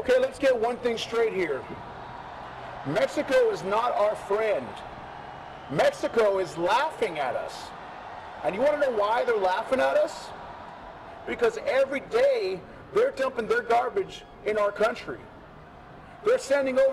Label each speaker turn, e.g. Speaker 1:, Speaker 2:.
Speaker 1: Okay, let's get one thing straight here. Mexico is not our friend. Mexico is laughing at us. And you want to know why they're laughing at us? Because every day they're dumping their garbage in our country. They're sending over